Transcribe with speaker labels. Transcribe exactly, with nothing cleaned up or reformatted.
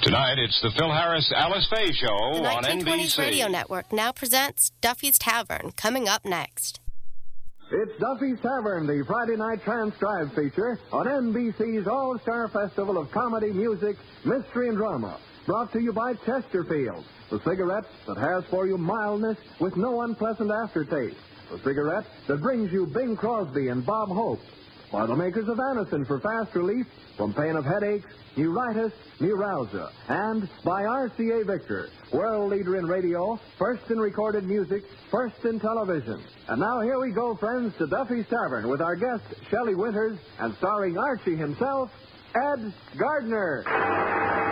Speaker 1: Tonight, it's the Phil Harris Alice Faye Show
Speaker 2: the
Speaker 1: on N B C.
Speaker 2: The nineteen twenties Radio Network now presents Duffy's Tavern, coming up next.
Speaker 3: It's Duffy's Tavern, the Friday night transcribed feature on N B C's All-Star Festival of Comedy, Music, Mystery, and Drama. Brought to you by Chesterfield, the cigarette that has for you mildness with no unpleasant aftertaste. The cigarette that brings you Bing Crosby and Bob Hope. By the makers of Anacin for fast relief from pain of headaches, neuritis, neuralgia. And by R C A Victor, world leader in radio, first in recorded music, first in television. And now here we go, friends, to Duffy's Tavern with our guest, Shelley Winters, and starring Archie himself, Ed Gardner.